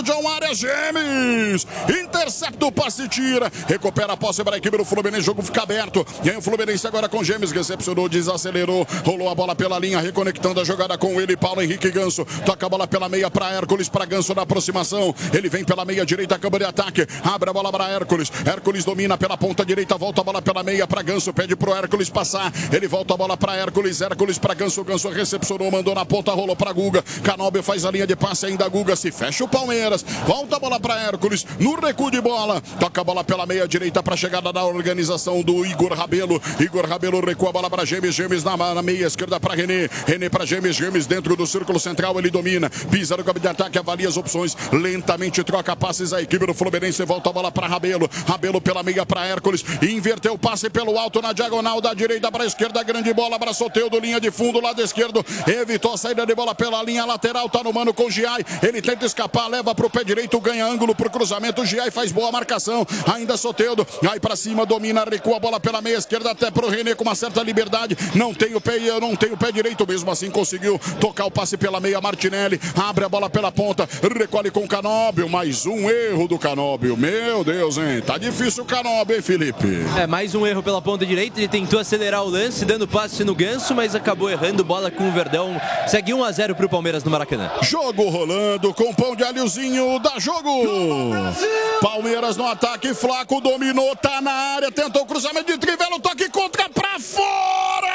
John Arias, Gemes, intercepta o passe, tira, recupera a posse para a equipe do Fluminense, jogo fica aberto, e aí o Fluminense agora com Gemes, recepcionou, desacelerou, rolou a bola pela linha, reconectando a jogada com ele, Paulo Henrique Ganso, toca a bola pela meia para Hércules, para Ganso na aproximação, ele vem pela meia direita, campo de ataque, abre a bola para Hércules, Hércules domina pela ponta direita, volta a bola pela meia para Ganso, pede pro Hércules passar, ele volta a bola para Hércules, Hércules para Ganso, Ganso recepcionou, mandou na ponta, rolou para Guga, Canóbio faz a linha de passe, ainda Guga, se fecha o Palmeiras, volta a bola para Hércules, no recuo de bola, toca a bola pela meia direita para a chegada da organização do Igor Rabelo, Igor Rabelo recua a bola para Gemes, Gemes na meia esquerda para René, René para Gemes, Gemes dentro do círculo central, ele domina, pisa no campo de ataque, avalia as opções, lentamente troca passes a equipe do Fluminense, volta a bola para Rabelo, Rabelo pela meia para Hércules, inverteu o passe pelo alto na diagonal da direita para a esquerda, grande bola para Soteldo, linha de fundo, lado esquerdo, evitou a saída de bola pela linha lateral, tá no mano com o Giai, ele tenta escapar, leva pro pé direito, ganha ângulo pro cruzamento, o Giai faz boa marcação, ainda Soteldo, aí pra cima, domina, recua a bola pela meia esquerda até pro René com uma certa liberdade, não tem o pé direito, mesmo assim conseguiu tocar o passe pela meia, Martinelli, abre a bola pela ponta, recolhe com o Canóbio, mais um erro do Canóbio, meu Deus, hein, tá difícil o Canóbio, hein, Felipe? Mais um erro pela ponta direita, ele tentou acelerar o lance, dando passe no Ganso, mas acabou errando, bola com o Verdão, segue 1-0 pro Palmeiras no Maracanã. Jogo rolando com pão de alhozinho, dá jogo! Palmeiras no ataque, Flaco dominou, tá na área, tentou o cruzamento de Trivela, toque contra pra fora!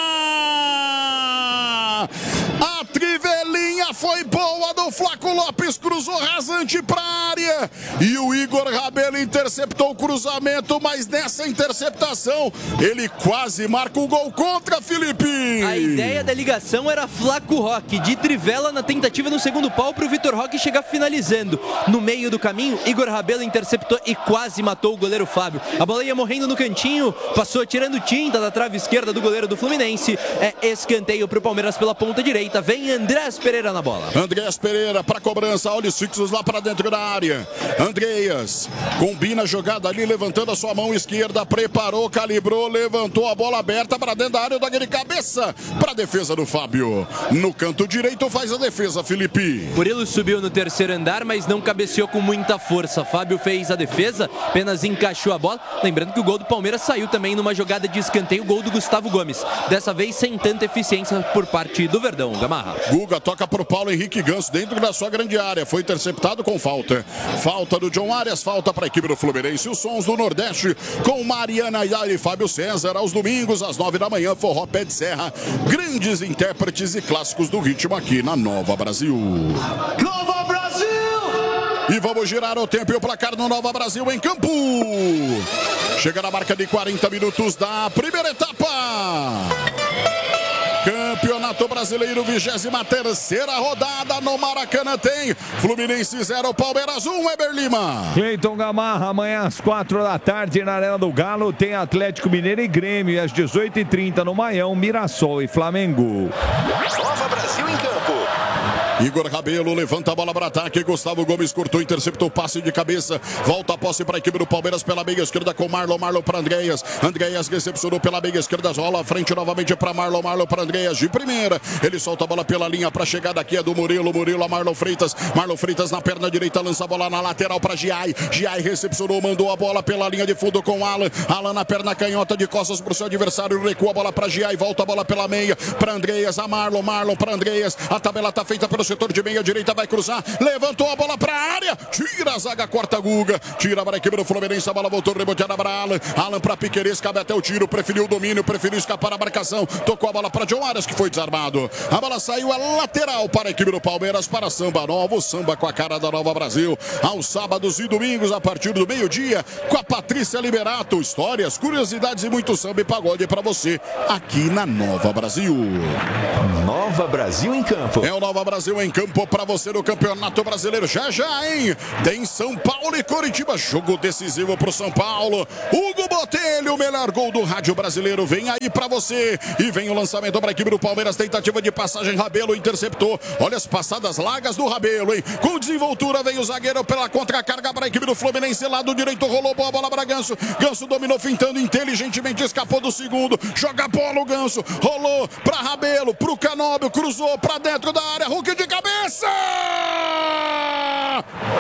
A Trivelinha foi boa do Flaco Lopes, cruzou rasante pra área e o Igor Rabelo interceptou o cruzamento, mas nessa interceptação ele quase marca o gol contra, Felipe. A ideia da ligação era Flaco Roque, de Trivela na tentativa no segundo pau pro Vitor Roque chegar finalizando. No meio do caminho, Igor Rabelo interceptou e quase matou o goleiro Fábio. A bola ia morrendo no cantinho, passou tirando tinta da trave esquerda do goleiro do Fluminense. É escanteio pro Palmeiras pela ponta direita. Vem Andrés Pereira na bola. Andrés Pereira para cobrança, olhos fixos lá para dentro da área. Andreas combina a jogada ali, levantando a sua mão esquerda, preparou, calibrou, levantou a bola aberta para dentro da área, daquele cabeça para a defesa do Fábio. No canto direito faz a defesa, Felipe. Murilo subiu no terceiro andar, mas não cabeceou com muita força. Fábio fez a defesa, apenas encaixou a bola. Lembrando que o gol do Palmeiras saiu também numa jogada de escanteio, gol do Gustavo Gomes. Dessa vez sem tanta eficiência por parte do Verdão. Gamarra. Guga toca para o Paulo Henrique Ganso dentro da sua grande área. Foi interceptado com falta. Falta do John Arias, falta para a equipe do Fluminense. Os sons do Nordeste com Mariana Yara e Fábio César. Aos domingos, às 9 da manhã, Forró Pé de Serra. Grandes intérpretes e clássicos do ritmo aqui na Nova Brasil. Nova Brasil! E vamos girar o tempo e o placar no Nova Brasil em campo. Chega na marca de 40 minutos da primeira etapa. Campeonato Brasileiro, 23ª rodada no Maracanã tem Fluminense 0, Palmeiras 1, Eber Lima. Cleiton Gamarra, amanhã às 4 da tarde na Arena do Galo tem Atlético Mineiro e Grêmio e às 18h30 no Maião, Mirassol e Flamengo. Nova Brasil em campo. Igor Rabelo levanta a bola para ataque, Gustavo Gomes cortou, interceptou o passe de cabeça, volta a posse para a equipe do Palmeiras pela meia esquerda com Marlon para Andreas, Andreas recepcionou pela meia esquerda, rola a frente novamente para Marlon para Andreas de primeira, ele solta a bola pela linha para chegar daqui é do Murilo a Marlon Freitas na perna direita, lança a bola na lateral para Giai recepcionou, mandou a bola pela linha de fundo com Alan na perna canhota de costas para o seu adversário, recua a bola para Giai, volta a bola pela meia para Andreas, a Marlon para Andreas, a tabela está feita pelo setor de meia direita, vai cruzar, levantou a bola para a área, tira a zaga, corta Guga, tira para a equipe do Fluminense, a bola voltou reboteada para Alan para Piquerez, cabe até o tiro, preferiu o domínio, preferiu escapar a marcação, tocou a bola para John Arias que foi desarmado, a bola saiu, é lateral para a equipe do Palmeiras, para Samba Novo, samba com a cara da Nova Brasil, aos sábados e domingos a partir do meio-dia, com a Patrícia Liberato, histórias, curiosidades e muito samba e pagode para você, aqui na Nova Brasil. Nova Brasil em campo. É o Nova Brasil em campo para você no Campeonato Brasileiro. Já, hein? Tem São Paulo e Coritiba. Jogo decisivo para o São Paulo. Hugo Botelho, o melhor gol do rádio brasileiro. Vem aí para você. E vem o lançamento para a equipe do Palmeiras. Tentativa de passagem. Rabelo interceptou. Olha as passadas largas do Rabelo, hein? Com desenvoltura vem o zagueiro pela contracarga para a equipe do Fluminense. Lado direito rolou boa bola para Ganso. Ganso dominou fintando inteligentemente. Escapou do segundo. Joga a bola o Ganso. Rolou para Rabelo. Para o Canóbio. Cruzou para dentro da área. Hulk de cabeça! Olha!